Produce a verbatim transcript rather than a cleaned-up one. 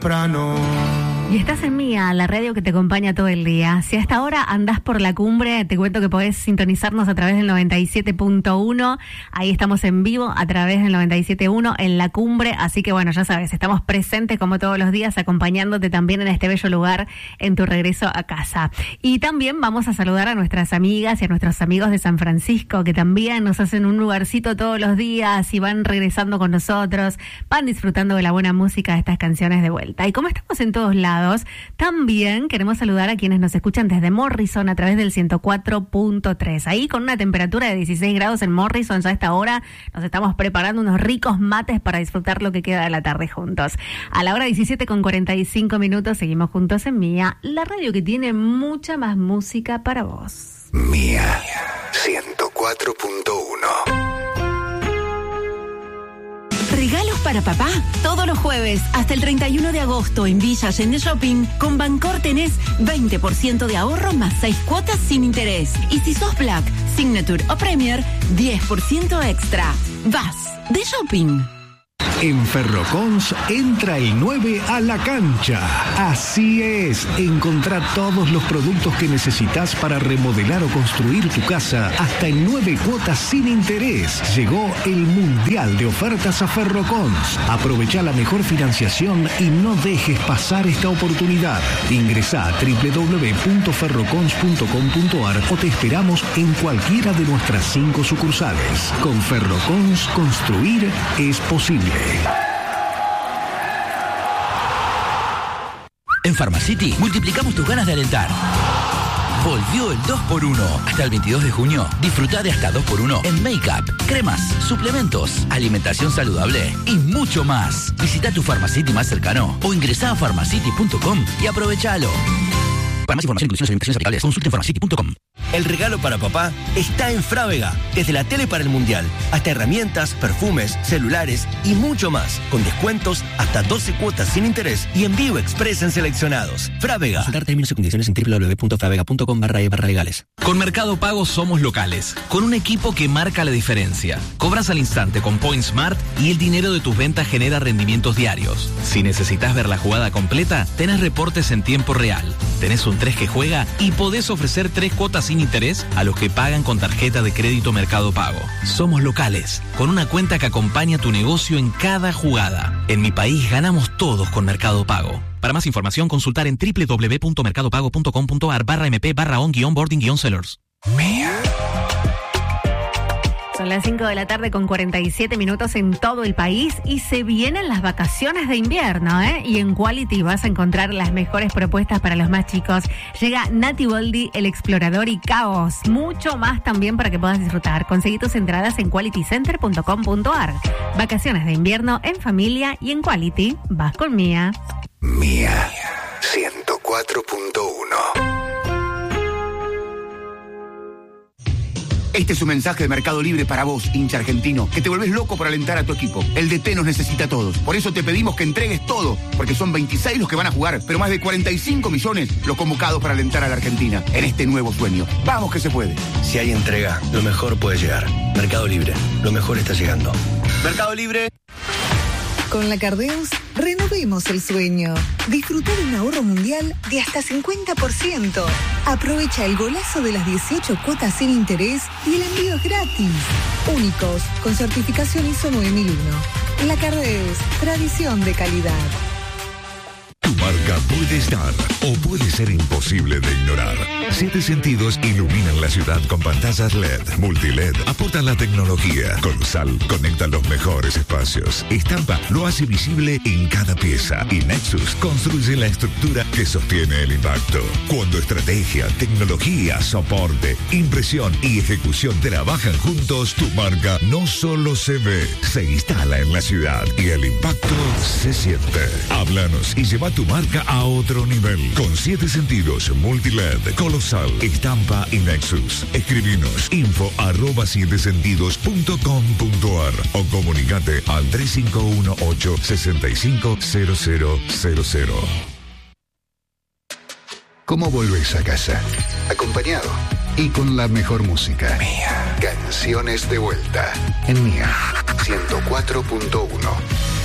Y estás en Mía, la radio que te acompaña todo el día. Si hasta ahora andás por la cumbre, te cuento que podés sintonizarnos a través del noventa y siete punto uno. Ahí estamos en vivo a través del noventa y siete punto uno en la cumbre. Así que bueno, ya sabes, estamos presentes como todos los días, acompañándote también en este bello lugar en tu regreso a casa. Y también vamos a saludar a nuestras amigas y a nuestros amigos de San Francisco, que también nos hacen un lugarcito todos los días y van regresando con nosotros, van disfrutando de la buena música de estas canciones de vuelta. Y como estamos en todos lados, también queremos saludar a quienes nos escuchan desde Morrison a través del ciento cuatro punto tres. Ahí con una temperatura de dieciséis grados en Morrison, ya a esta hora nos estamos preparando unos ricos mates para disfrutar lo que queda de la tarde juntos. A la hora diecisiete con cuarenta y cinco minutos seguimos juntos en Mía, la radio que tiene mucha más música para vos. Mía ciento cuatro punto uno. Regalos para papá. Todos los jueves hasta el treinta y uno de agosto en Villa Allende Shopping. Con Bancor tenés veinte por ciento de ahorro más seis cuotas sin interés. Y si sos Black, Signature o Premier, diez por ciento extra. Vas de shopping. En Ferrocons entra el nueve a la cancha. Así es, encontrá todos los productos que necesitas para remodelar o construir tu casa hasta en nueve cuotas sin interés. Llegó el Mundial de Ofertas a Ferrocons. Aprovecha la mejor financiación y no dejes pasar esta oportunidad. Ingresá a doble u doble u doble u punto ferrocons punto com punto a r o te esperamos en cualquiera de nuestras cinco sucursales. Con Ferrocons, construir es posible. En Pharmacity multiplicamos tus ganas de alentar. Volvió el dos por uno. Hasta el veintidós de junio, disfruta de hasta dos por uno en make-up, cremas, suplementos, alimentación saludable y mucho más. Visita tu Pharmacity más cercano o ingresá a pharmacity punto com y aprovechalo. Para más información, inclusiones y limitaciones aplicables, consulte en pharmacity punto com. El regalo para papá está en Frávega. Desde la tele para el mundial, hasta herramientas, perfumes, celulares y mucho más. Con descuentos hasta doce cuotas sin interés y envío express en seleccionados. Frávega. Consultar términos y condiciones en doble u doble u doble u punto fravega punto com barra e barra legales. Con Mercado Pago somos locales, con un equipo que marca la diferencia. Cobras al instante con Point Smart y el dinero de tus ventas genera rendimientos diarios. Si necesitas ver la jugada completa, tenés reportes en tiempo real. Tenés un tres que juega y podés ofrecer tres cuotas sin interés a los que pagan con tarjeta de crédito Mercado Pago. Somos locales, con una cuenta que acompaña tu negocio en cada jugada. En mi país ganamos todos con Mercado Pago. Para más información, consultar en doble u doble u doble u punto mercado pago punto com punto a r barra mp barra on guión boarding guión sellers. Mía. Son las cinco de la tarde con cuarenta y siete minutos en todo el país y se vienen las vacaciones de invierno, ¿eh? Y en Quality vas a encontrar las mejores propuestas para los más chicos. Llega Nati Boldi, El Explorador y Caos. Mucho más también para que puedas disfrutar. Conseguí tus entradas en quality center punto com punto a r. Vacaciones de invierno en familia y en Quality. Vas con Mía. Mía ciento cuatro punto uno. Este es un mensaje de Mercado Libre para vos, hincha argentino, que te volvés loco por alentar a tu equipo. El D T nos necesita a todos. Por eso te pedimos que entregues todo, porque son veintiséis los que van a jugar, pero más de cuarenta y cinco millones los convocados para alentar a la Argentina en este nuevo sueño. Vamos que se puede. Si hay entrega, lo mejor puede llegar. Mercado Libre, lo mejor está llegando. Mercado Libre. Con la Cardeus, renovemos el sueño. Disfruta de un ahorro mundial de hasta cincuenta por ciento. Aprovecha el golazo de las dieciocho cuotas sin interés y el envío es gratis. Únicos, con certificación I S O nueve mil uno. La Cardeus, tradición de calidad. Tu marca puede estar o puede ser imposible de ignorar. Siete Sentidos iluminan la ciudad con pantallas L E D, multi-L E D, aportan la tecnología. Con Sal conectan los mejores espacios. Estampa lo hace visible en cada pieza. Y Nexus construye la estructura que sostiene el impacto. Cuando estrategia, tecnología, soporte, impresión y ejecución trabajan juntos, tu marca no solo se ve, se instala en la ciudad y el impacto se siente. Háblanos y lleva tu marca a otro nivel. Con Siete Sentidos, multi-L E D, Colosal, Estampa y Nexus. Escribinos info arroba siete sentidos punto com punto a r o comunicate al tres cinco uno ocho seis cinco cero cero cero cero. ¿Cómo volvés a casa? Acompañado y con la mejor música. Mía. Canciones de vuelta. En Mía ciento cuatro punto uno.